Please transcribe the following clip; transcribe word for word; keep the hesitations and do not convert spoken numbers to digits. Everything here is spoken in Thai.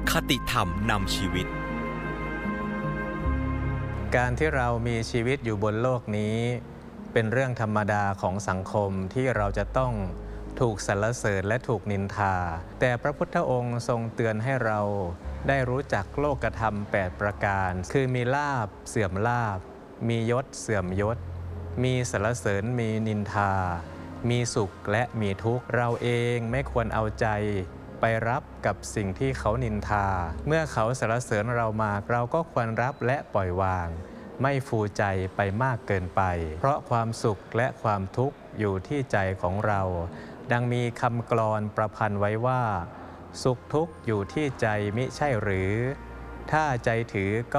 คติธรรมนำชีวิตการที่เรามีชีวิตอยู่บนโลกนี้เป็นเรื่องธรรมดาของสังคมที่เราจะต้องถูกสรรเสริญและถูกนินทาแต่พระพุทธองค์ทรงเตือนให้เราได้รู้จักโลกธรรมแปดประการคือมีลาภเสื่อมลาภมียศเสื่อมยศมีสรรเสริญมีนินทามีสุขและมีทุกข์เราเองไม่ควรเอาใจไปรับกับสิ่งที่เขานินทาเมื่อเขาสรรเสริญเรามาเราก็ควรรับและปล่อยวางไม่ฟูใจไปมากเกินไปเพราะความสุขและความทุกข์อยู่ที่ใจของเราดังมีคำกลอนประพันธ์ไว้ว่าสุขทุกข์อยู่ที่ใจมิใช่หรือถ้าใจถือก็